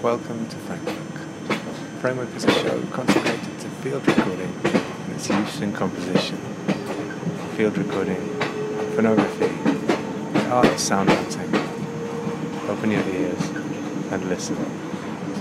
Welcome to Framework. Framework is a show consecrated to field recording and its use in composition. Field recording, phonography, the art of sound hunting. Open your ears and listen.